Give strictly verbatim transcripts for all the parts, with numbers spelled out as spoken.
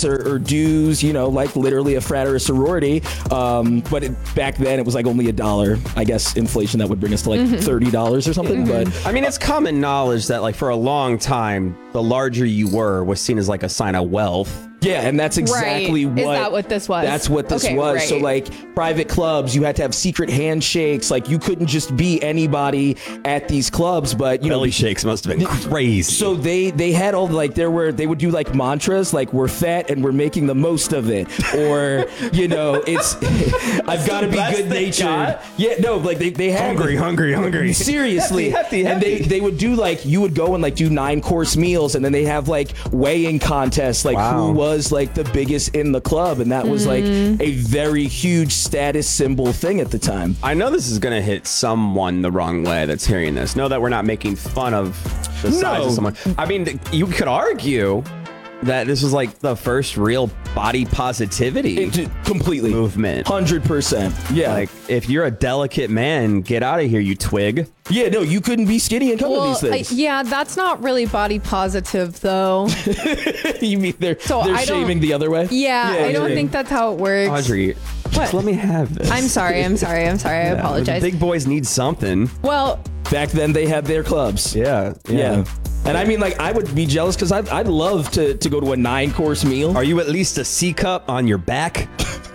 cents or, or dues, you know, like literally a frat or a sorority. Um, but it, back then it was like only a dollar. I guess inflation that would bring us to like mm-hmm. thirty dollars or something. Mm-hmm. But I mean, it's common knowledge that like for a long time, the larger you were was seen as like a sign of wealth. Yeah, and that's exactly right. what... Is that what this was? That's what this okay, was. Right. So, like, private clubs, you had to have secret handshakes. Like, you couldn't just be anybody at these clubs, but, you Belly know... Belly shakes must have been crazy. So, they, they had all, like, there were... They would do, like, mantras, like, we're fat and we're making the most of it. Or, you know, it's... I've got to be good-natured. Yeah, no, like, they, they had... Hungry, hungry, hungry. Seriously. Hefty, hefty, and hefty. they, they would do, like... You would go and, like, do nine-course meals, and then they have, like, weighing contests, like, wow. who was, like, the biggest in the club, and that was like a very huge status symbol thing at the time. I know this is gonna hit someone the wrong way that's hearing this. Know that we're not making fun of the size No. of someone. I mean, you could argue that this was like the first real body positivity It, completely movement. one hundred percent. Yeah. Like, if you're a delicate man, get out of here, you twig. Yeah, no, you couldn't be skinny and come well, to these things. I, yeah, that's not really body positive, though. You mean they're, So they're I don't- shaming the other way? Yeah, Yeah, I don't yeah. think that's how it works. Audrey, What? just let me have this. I'm sorry, I'm sorry, I'm sorry. I Yeah, apologize. Big boys need something. Well, Back then, they had their clubs. Yeah, yeah. Yeah. And I mean, like, I would be jealous because I'd, I'd love to, to go to a nine-course meal. Are you at least a C cup on your back?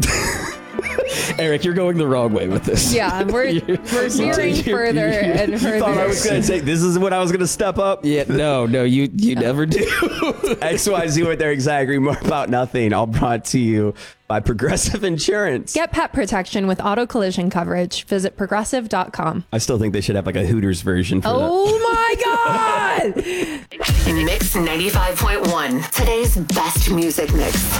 Eric, you're going the wrong way with this. yeah, we're, we're veering You're- further you're- and further. Thought I was gonna say this is when I was gonna step up. Yeah, no, no, you you never do. X Y Z with their exact agree more about nothing. All brought to you by Progressive Insurance. Get pet protection with auto collision coverage. Visit progressive dot com. I still think they should have like a Hooters version for that. Oh my God! Mix ninety-five point one, today's best music mix.